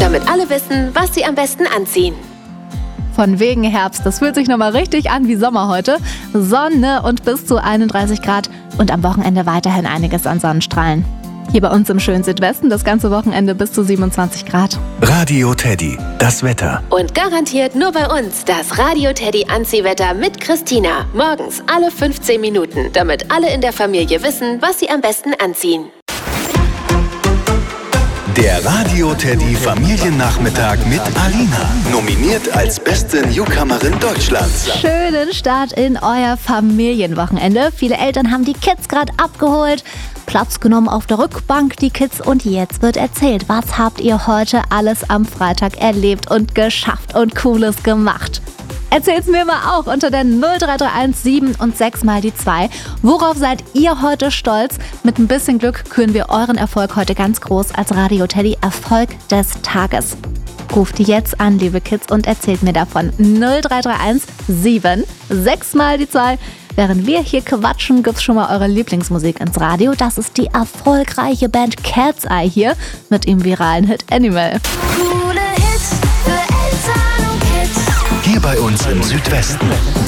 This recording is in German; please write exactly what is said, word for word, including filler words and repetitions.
damit alle wissen, was sie am besten anziehen. Von wegen Herbst, das fühlt sich nochmal richtig an wie Sommer heute. Sonne und bis zu einunddreißig Grad und am Wochenende weiterhin einiges an Sonnenstrahlen. Hier bei uns im schönen Südwesten das ganze Wochenende bis zu siebenundzwanzig Grad. Radio Teddy, das Wetter. Und garantiert nur bei uns das Radio Teddy Anziehwetter mit Christina. Morgens alle fünfzehn Minuten, damit alle in der Familie wissen, was sie am besten anziehen. Der Radio Teddy Familiennachmittag mit Alina. Nominiert als beste Newcomerin Deutschlands. Schönen Start in euer Familienwochenende. Viele Eltern haben die Kids gerade abgeholt, Platz genommen auf der Rückbank, die Kids. Und jetzt wird erzählt, was habt ihr heute alles am Freitag erlebt und geschafft und Cooles gemacht? Erzählt's mir mal auch unter der null drei drei eins sieben und sechs mal die zwei. Worauf seid ihr heute stolz? Mit ein bisschen Glück küren wir euren Erfolg heute ganz groß als Radio Teddy Erfolg des Tages. Ruft jetzt an, liebe Kids, und erzählt mir davon. null drei drei eins sieben sechs mal die zwei. Während wir hier quatschen, gibt's schon mal eure Lieblingsmusik ins Radio. Das ist die erfolgreiche Band Cat's Eye hier mit dem viralen Hit Animal. Coole Hits für Eltern und Kids. Hier bei uns im Südwesten.